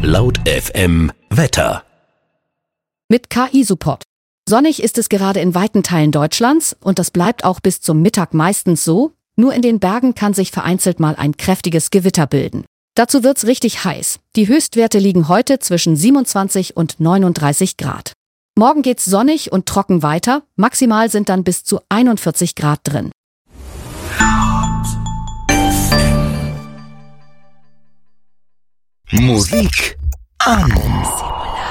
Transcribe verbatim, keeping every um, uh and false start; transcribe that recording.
Laut F M Wetter. Mit K I-Support. Sonnig ist es gerade in weiten Teilen Deutschlands und das bleibt auch bis zum Mittag meistens so. Nur in den Bergen kann sich vereinzelt mal ein kräftiges Gewitter bilden. Dazu wird's richtig heiß. Die Höchstwerte liegen heute zwischen siebenundzwanzig und neununddreißig Grad. Morgen geht's sonnig und trocken weiter. Maximal sind dann bis zu einundvierzig Grad drin. Musik an.